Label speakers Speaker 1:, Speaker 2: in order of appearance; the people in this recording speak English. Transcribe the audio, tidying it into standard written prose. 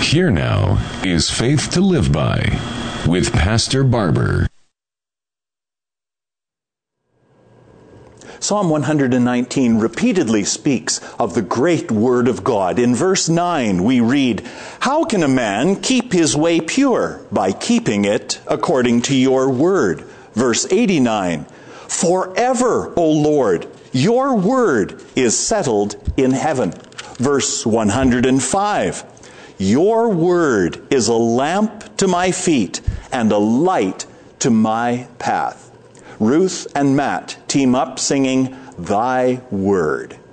Speaker 1: Here now is Faith to Live By with Pastor Barber.
Speaker 2: Psalm 119 repeatedly speaks of the great Word of God. In verse 9 we read, "How can a man keep his way pure? By keeping it according to your word." Verse 89, "Forever, O Lord, your word is settled in heaven." Verse 105, "Your word is a lamp to my feet and a light to my path." Ruth and Matt team up singing, "Thy Word."